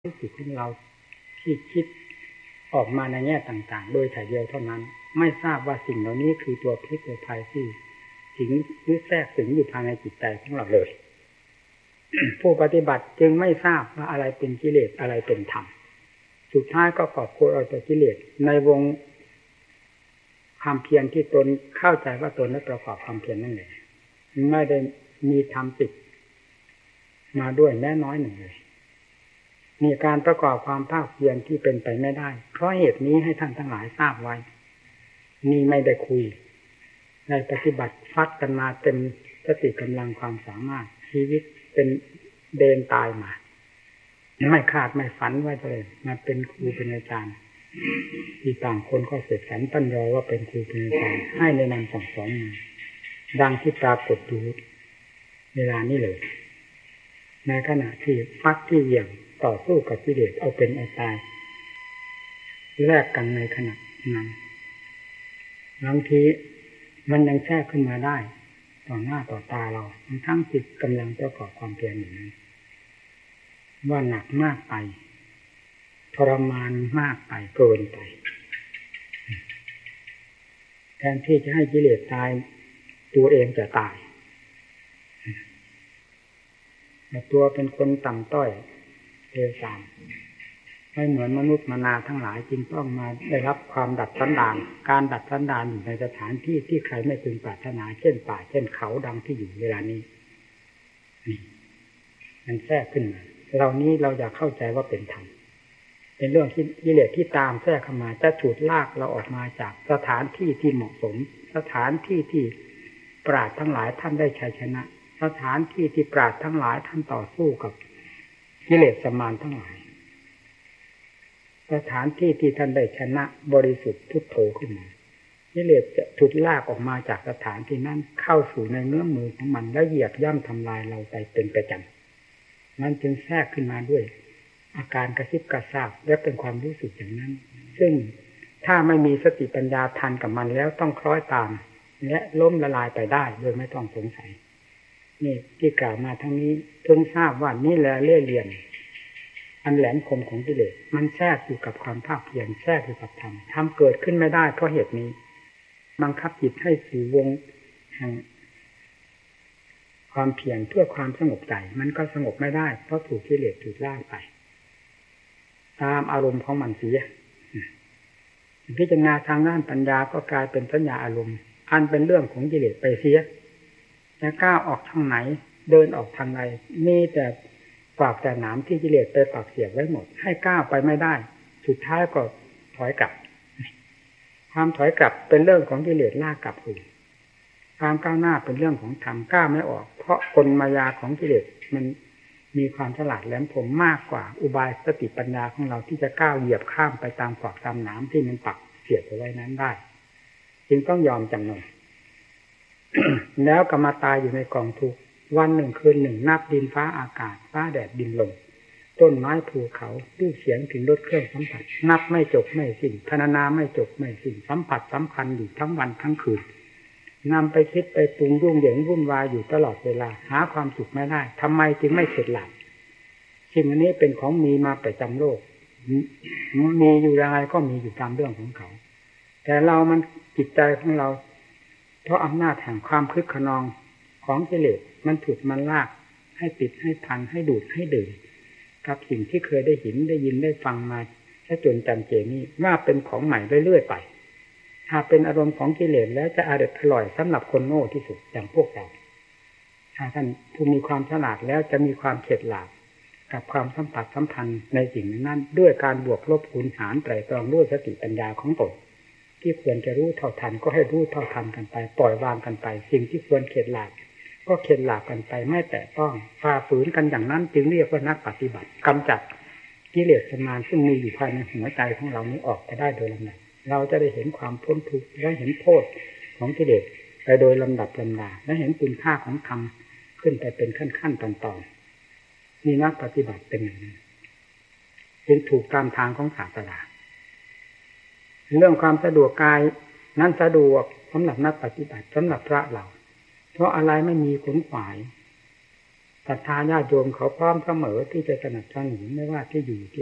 รู้สึกของเราที่คิดออกมาในแง่ต่างๆโดยถ่ายเดียวเท่านั้นไม่ทราบว่าสิ่งเหล่านี้คือตัวพิษตัวภัยที่สิงหรือแทรกสิงอยู่ภายในจิตใจของเราเลย ผู้ปฏิบัติจึงไม่ทราบว่าอะไรเป็นกิเลสอะไรเป็นธรรมสุดท้ายก็กอบโกยเอาแต่กิเลสในวงความเพียรที่ตนเข้าใจว่าตนได้ประกอบความเพียรนั่นเองไม่ได้มีธรรมติดมาด้วยแม้น้อยหนึ่งเลยมีการประกอบความภาคเพียรที่เป็นไปไม่ได้เพราะเหตุนี้ให้ท่านทั้งหลายทราบไว้นี่ไม่ได้คุยในปฏิบัติฟัดกันมาเต็มสติกำลังความสามารถชีวิตเป็นเดินตายมาไม่คาดไม่ฝันว่าจะมาเป็นครูเป็นอาจารย์ที่ต่างคนก็เสร็จสันตั้งรอว่าเป็นครูเป็นอาจารย์ให้ในนามสั่งสอนดังที่ปรากฏอยู่เวลานี้เลยในขณะที่ฟัดที่เหวี่ยงต่อสู้กับกิเลสเอาเป็นเอาตายแลกกันในขณะนั้นบางทีมันยังแทรกขึ้นมาได้ต่อหน้าต่อตาเราทั้งจิตกำลังประกอบความเพียรอย่างนั้นว่าหนักมากไปทรมานมากไปเกินไปแทนที่จะให้กิเลสตายตัวเองจะตายแต่ตัวเป็นคนต่ำต้อยเลวทรามไม่เหมือนมนุษย์มนาทั้งหลายจึงต้องมาได้รับความดัดสันดานการดัดสันดานอยู่ในสถานที่ที่ใครไม่พึงปรารถนาเช่นป่าเช่นเขาดังที่อยู่เวลานี้มันแทรกขึ้นมาเหล่านี้เราอยากเข้าใจว่าเป็นธรรมเป็นเรื่องที่กิเลสที่ตามแทรกเข้ามาจะฉุดลากเราออกมาจากสถานที่ที่เหมาะสมสถานที่ที่ปราชญ์ทั้งหลายท่านได้ชัยชนะสถานที่ที่ปราชญ์ทั้งหลายท่านต่อสู้กับกิเลสมารทั้งหลายสถานที่ที่ท่านได้ชนะบริสุทธิ์พุทโธขึ้นมากิเลสจะฉุดลากออกมาจากสถานที่นั้นเข้าสู่ในเนื้อมือของมันแล้วเหยียบย่ำทำลายเราไปเป็นประจำมันจึงแทรกขึ้นมาด้วยอาการกระซิบกระซาบและเป็นความรู้สึกอย่างนั้นซึ่งถ้าไม่มีสติปัญญาทันกับมันแล้วต้องคล้อยตามและล้มละลายไปได้โดยไม่ต้องสงสัยนี่ที่กล่าวมาทั้งนี้เพิ่งทราบว่านี่แหละเล่ห์เหลี่ยมอันแหลมคมของกิเลสมันแทรกอยู่กับความภาคเพียรแทรกอยู่กับธรรมเกิดขึ้นไม่ได้เพราะเหตุนี้บังคับจิตให้สู่วงแห่งความเพียรเพื่อความสงบใจมันก็สงบไม่ได้เพราะถูกกิเลสถูกลากไปตามอารมณ์ของมันเสียพิจารณาทางด้านปัญญาก็กลายเป็นสัญญาอารมณ์อันเป็นเรื่องของกิเลสไปเสียจะก้าวออกทางไหนเดินออกทางใดมีแต่ฝากแต่หนามที่กิเลสไปปักเสียบไว้หมดให้ก้าวไปไม่ได้สุดท้ายก็ถอยกลับความถอยกลับเป็นเรื่องของกิเลสลากกลับอื่นความก้าวหน้าเป็นเรื่องของธรรมก้าวไม่ออกเพราะกลมายาของกิเลสมันมีความฉลาดแหลมคมมากกว่าอุบายสติปัญญาของเราที่จะก้าวเหยียบข้ามไปตามขวากตามหนามที่มันปักเสียบเอาไว้นั้นได้จึงต้องยอมจำนน แล้วก็มาตายอยู่ในกองทุกข์วันหนึ่งคืนหนึ่งนับดินฟ้าอากาศฟ้าแดดดินลมต้นไม้ภูเขารูปเสียงถึงรสเครื่องสัมผัสนับไม่จบไม่สิ้นพรรณนาไม่จบไม่สิ้นสัมผัสสำคัญอยู่ทั้งวันทั้งคืนนำไปคิดไปปรุงยุ่งเหยิงวุ่นวายอยู่ตลอดเวลาหาความสุขไม่ได้ทำไมจึงไม่เข็ดหลาบสิ่งนี้เป็นของมีมาประจำโลกมีอยู่ยังไงก็มีอยู่ตามเรื่องของเขาแต่เรามันจิตใจของเราเพราะอำนาจแห่งความคึกขนองของกิเลสมันถูกมันลากให้ติดให้พันให้ดูดให้ดื่มกับสิ่งที่เคยได้เห็นได้ยินได้ฟังมาจนจำเจนี่ว่าเป็นของใหม่เรื่อยๆไปถ้าเป็นอารมณ์ของกิเลสแล้วจะอร่อยสำหรับคนโง่ที่สุดอย่างพวกเราถ้าท่านผู้มีความฉลาดแล้วจะมีความเข็ดหลาบกับความสัมผัสสัมพันธ์ในสิ่งนั้นด้วยการบวกลบคูณหารไตร่ตรองด้วยสติปัญญาของตนที่ควรจะรู้เท่าทันก็ให้รู้เท่าทันกันไปปล่อยวางกันไปสิ่งที่ควรเข็ดหลาบก็เข็ดหลาบกันไปไม่แตะต้องฝ่าฝืนกันอย่างนั้นจึงเรียกว่านักปฏิบัติกำจัดกิเลสมารซึ่งมีอยู่ภายในหัวใจของเรานี้ออกไปได้โดยลำดับเราจะได้เห็นความพ้นทุกข์และเห็นโทษของกิเลสไปโดยลำดับลำดาและเห็นคุณค่าของธรรมขึ้นไปเป็นขั้นๆตอนๆนี่นักปฏิบัติเป็นอย่างนั้นจึงถูกตามทางของศาสนาเรื่องความสะดวกกายนั้นสะดวกสำหรับนักปฏิบัติสำหรับพระเราเพราะอะไรไม่มีขนขวายตศรัทธาญาติโยมเขาพร้อมเสมอที่จะสนับสนุนไม่ว่าที่อยู่ที่